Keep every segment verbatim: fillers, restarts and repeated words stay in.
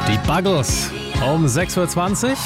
Die Buggles um sechs Uhr zwanzig.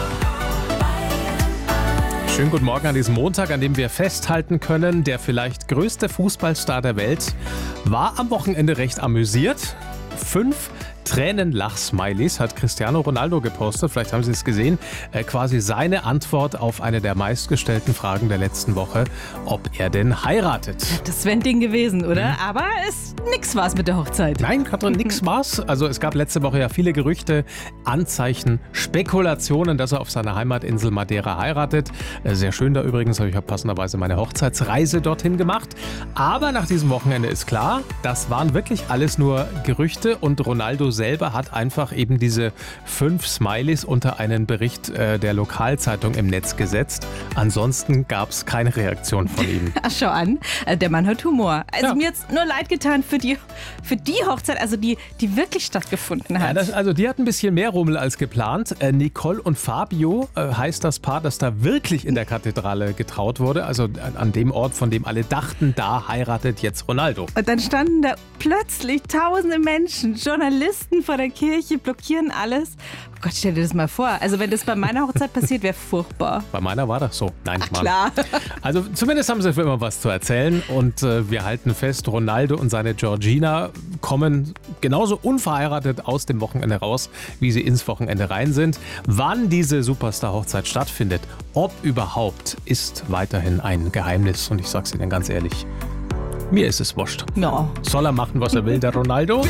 Schönen guten Morgen an diesem Montag, an dem wir festhalten können, der vielleicht größte Fußballstar der Welt war am Wochenende recht amüsiert. Fünf Tränenlach-Smileys hat Cristiano Ronaldo gepostet. Vielleicht haben Sie es gesehen. Äh, quasi seine Antwort auf eine der meistgestellten Fragen der letzten Woche, ob er denn heiratet. Das wäre ein Ding gewesen, oder? Mhm. Aber es nix war's mit der Hochzeit. Nein, Katrin, nix war's. Also es gab letzte Woche ja viele Gerüchte, Anzeichen, Spekulationen, dass er auf seiner Heimatinsel Madeira heiratet. Äh, sehr schön da übrigens, habe ich ja passenderweise meine Hochzeitsreise dorthin gemacht. Aber nach diesem Wochenende ist klar, das waren wirklich alles nur Gerüchte und Ronaldo selber hat einfach eben diese fünf Smileys unter einen Bericht äh, der Lokalzeitung im Netz gesetzt. Ansonsten gab es keine Reaktion von ihm. Ach, schau an, der Mann hat Humor. Also Ja. mir jetzt nur leid getan für die, für die Hochzeit, also die, die wirklich stattgefunden hat. Ja, das, also die hat ein bisschen mehr Rummel als geplant. Äh, Nicole und Fabio äh, heißt das Paar, das da wirklich in der Kathedrale getraut wurde. Also an, an dem Ort, von dem alle dachten, da heiratet jetzt Ronaldo. Und dann standen da plötzlich tausende Menschen, Journalisten vor der Kirche, blockieren alles. Oh Gott, stell dir das mal vor. Also wenn das bei meiner Hochzeit passiert, wäre furchtbar. Bei meiner war das so. Nein, Ach, Mann. klar. Also zumindest haben sie für immer was zu erzählen und äh, wir halten fest, Ronaldo und seine Georgina kommen genauso unverheiratet aus dem Wochenende raus, wie sie ins Wochenende rein sind. Wann diese Superstar-Hochzeit stattfindet, ob überhaupt, ist weiterhin ein Geheimnis und ich sag's Ihnen ganz ehrlich, mir ist es wurscht. No. Soll er machen, was er will, der Ronaldo?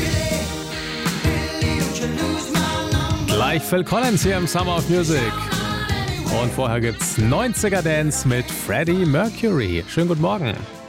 Gleich Phil Collins hier im Summer of Music. Und vorher gibt's neunziger Dance mit Freddie Mercury. Schönen guten Morgen.